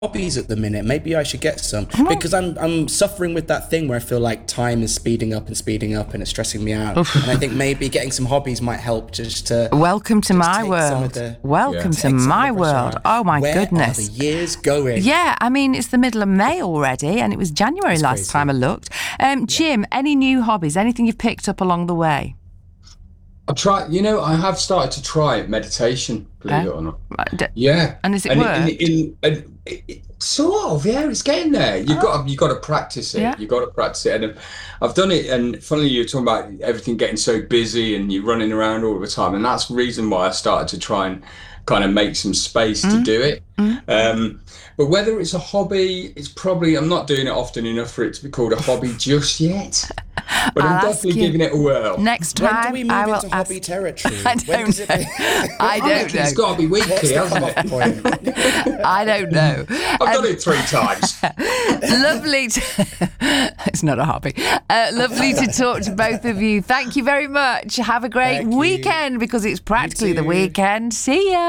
hobbies at the minute. Maybe I should get some because I'm suffering with that thing where I feel like time is speeding up and it's stressing me out. And I think maybe getting some hobbies might help just to welcome to my take world. some of the, Welcome to take some my of the pressure world. out. Oh my Where goodness. are the years going? Yeah, I mean it's the middle of May already, and it was January That's last crazy. time I looked. Jim, any new hobbies? Anything you've picked up along the way? I have started to try meditation, believe it or not. Yeah. And has it worked? Sort of, yeah, it's getting there. You've got to practice it. Yeah. You've got to practice it. And I've done it. And funnily, you're talking about everything getting so busy and you're running around all the time. And that's the reason why I started to try and kind of make some space to do it. But whether it's a hobby, I'm not doing it often enough for it to be called a hobby just yet. But I'm definitely giving it a whirl. Next When time, do we move I will into hobby ask. territory? I When don't does it- know. I don't It's got to be What's weekly, the hasn't cut-off it? point? I don't know. I've done it 3 times. Lovely. It's not a hobby. Lovely to talk to both of you. Thank you very much. Have a great Thank you. weekend because it's practically the too. weekend. See ya.